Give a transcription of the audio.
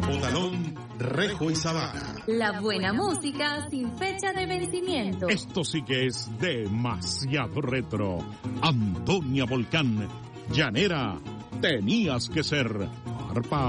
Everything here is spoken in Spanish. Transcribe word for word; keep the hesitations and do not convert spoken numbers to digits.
Botalón, Rejo y Sabana. La buena música sin fecha de vencimiento. Esto sí que es demasiado retro. Antonia Volcán, llanera, tenías que ser. Arpa.